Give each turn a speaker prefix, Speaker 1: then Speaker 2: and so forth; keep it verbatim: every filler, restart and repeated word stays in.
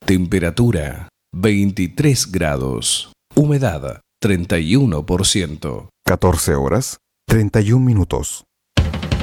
Speaker 1: Temperatura veintitrés grados. Humedad treinta y uno por ciento.
Speaker 2: catorce horas, treinta y un minutos.